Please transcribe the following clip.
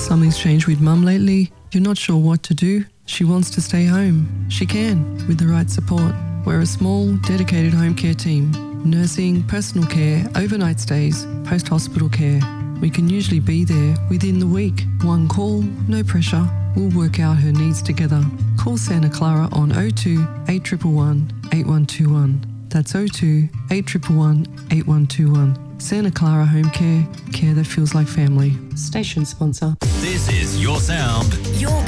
Something's changed with Mum lately. You're not sure what to do. She wants to stay home. She can, with the right support. We're a small, dedicated home care team. Nursing, personal care, overnight stays, post-hospital care. We can usually be there within the week. One call, no pressure. We'll work out her needs together. Call Santa Clara on 02 8111 8121. That's 02 8111 8121. Santa Clara Home Care. Care that feels like family. Station sponsor. This is Your Sound. Your